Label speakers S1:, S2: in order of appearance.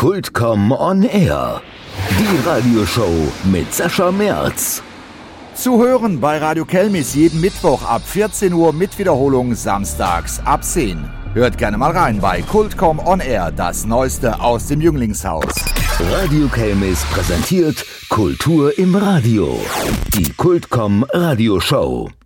S1: Kultcom on Air. Die Radioshow mit Sascha Merz.
S2: Zu hören bei Radio Kelmis jeden Mittwoch ab 14 Uhr mit Wiederholung samstags ab 10. Hört gerne mal rein bei Kultcom on Air, das Neueste aus dem Jünglingshaus.
S1: Radio Kelmis präsentiert Kultur im Radio. Die Kultcom Radioshow.